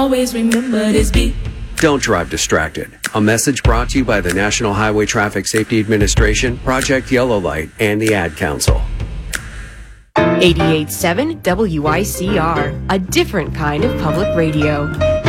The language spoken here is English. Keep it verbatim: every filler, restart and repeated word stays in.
Always remember this beat. Don't drive distracted. A message brought to you by the National Highway Traffic Safety Administration, Project Yellow Light, and the Ad Council. eighty-eight point seven W I C R, a different kind of public radio.